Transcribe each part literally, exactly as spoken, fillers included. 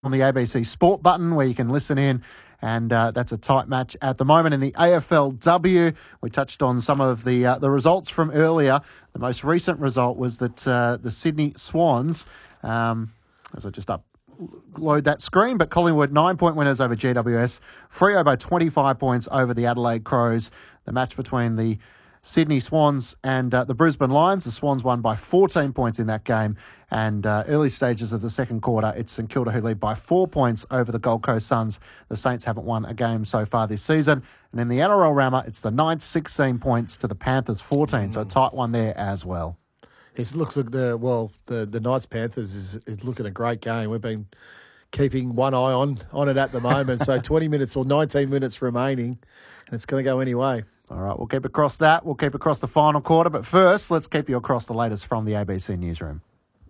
on the A B C Sport button where you can listen in. And uh, that's a tight match at the moment. In the A F L W, we touched on some of the uh, the results from earlier. The most recent result was that uh, the Sydney Swans, um, as I just upload that screen, but Collingwood nine-point winners over G W S. Freo by twenty-five points over the Adelaide Crows. The match between the Sydney Swans and uh, the Brisbane Lions. The Swans won by fourteen points in that game. And uh, early stages of the second quarter, it's St Kilda who lead by four points over the Gold Coast Suns. The Saints haven't won a game so far this season. And in the N R L Rammer, it's the Knights sixteen points to the Panthers fourteen. Mm. So a tight one there as well. It looks like the well, the the Knights Panthers is, is looking a great game. We've been keeping one eye on on it at the moment. So twenty minutes or nineteen minutes remaining, and it's going to go anyway. All right, we'll keep across that. We'll keep across the final quarter. But first, let's keep you across the latest from the A B C Newsroom.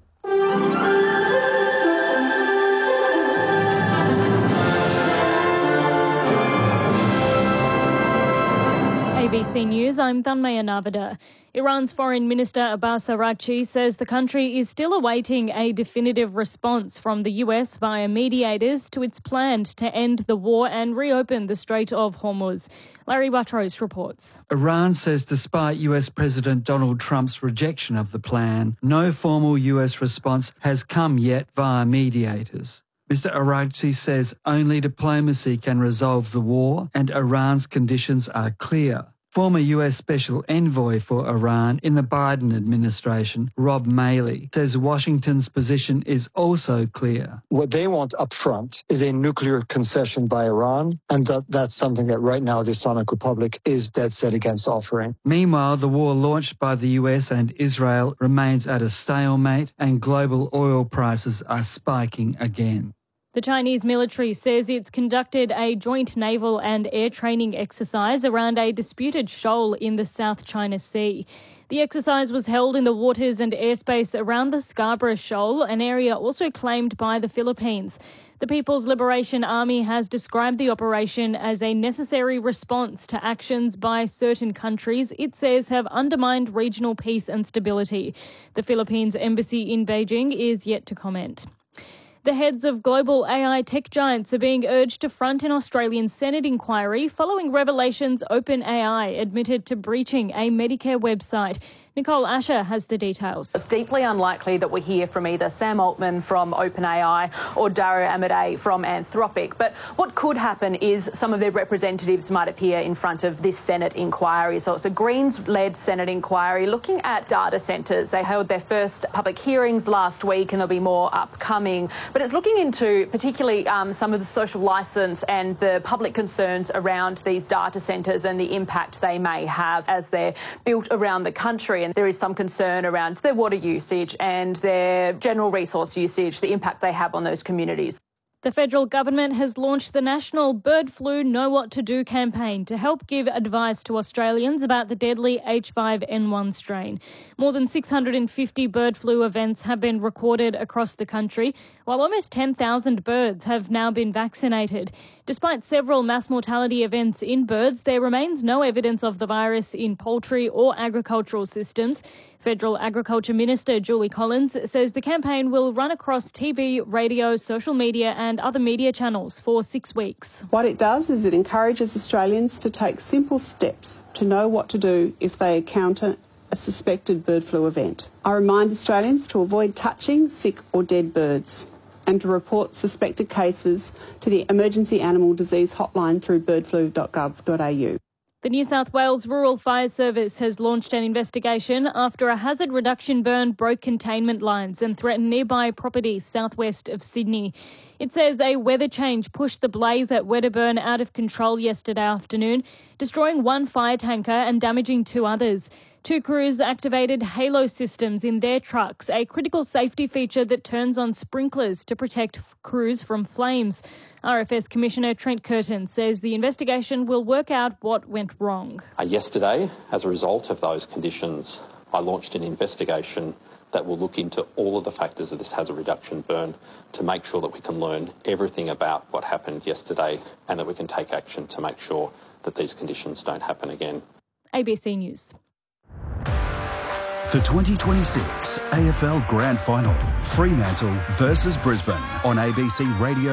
A B C News, I'm Thanmaya Navada. Iran's Foreign Minister Abbas Araghchi says the country is still awaiting a definitive response from the U S via mediators to its plan to end the war and reopen the Strait of Hormuz. Larry Buttrose reports. Iran says despite U S President Donald Trump's rejection of the plan, no formal U S response has come yet via mediators. Mister Araghchi says only diplomacy can resolve the war and Iran's conditions are clear. Former U S Special Envoy for Iran in the Biden administration, Rob Maley, says Washington's position is also clear. What they want up front is a nuclear concession by Iran, and that, that's something that right now the Islamic Republic is dead set against offering. Meanwhile, the war launched by the U S and Israel remains at a stalemate and global oil prices are spiking again. The Chinese military says it's conducted a joint naval and air training exercise around a disputed shoal in the South China Sea. The exercise was held in the waters and airspace around the Scarborough Shoal, an area also claimed by the Philippines. The People's Liberation Army has described the operation as a necessary response to actions by certain countries it says have undermined regional peace and stability. The Philippines embassy in Beijing is yet to comment. The heads of global A I tech giants are being urged to front an Australian Senate inquiry following revelations OpenAI admitted to breaching a Medicare website. Nicole Asher has the details. It's deeply unlikely that we hear from either Sam Altman from OpenAI or Dario Amodei from Anthropic. But what could happen is some of their representatives might appear in front of this Senate inquiry. So it's a Greens-led Senate inquiry looking at data centres. They held their first public hearings last week and there'll be more upcoming. But it's looking into particularly um, some of the social licence and the public concerns around these data centres and the impact they may have as they're built around the country. And there is some concern around their water usage and their general resource usage, the impact they have on those communities. The federal government has launched the National Bird Flu Know What to Do campaign to help give advice to Australians about the deadly H five N one strain. More than six hundred fifty bird flu events have been recorded across the country, while almost ten thousand birds have now been vaccinated. Despite several mass mortality events in birds, there remains no evidence of the virus in poultry or agricultural systems. Federal Agriculture Minister Julie Collins says the campaign will run across T V, radio, social media and other media channels for six weeks. What it does is it encourages Australians to take simple steps to know what to do if they encounter a suspected bird flu event. I remind Australians to avoid touching sick or dead birds and to report suspected cases to the Emergency Animal Disease Hotline through bird flu dot gov dot a u. The New South Wales Rural Fire Service has launched an investigation after a hazard reduction burn broke containment lines and threatened nearby property southwest of Sydney. It says a weather change pushed the blaze at Wedderburn out of control yesterday afternoon, destroying one fire tanker and damaging two others. Two crews activated halo systems in their trucks, a critical safety feature that turns on sprinklers to protect crews from flames. R F S Commissioner Trent Curtin says the investigation will work out what went wrong. Uh, yesterday, as a result of those conditions, I launched an investigation that will look into all of the factors of this hazard reduction burn to make sure that we can learn everything about what happened yesterday and that we can take action to make sure that these conditions don't happen again. A B C News. The twenty twenty-six A F L Grand Final, Fremantle versus Brisbane on A B C Radio.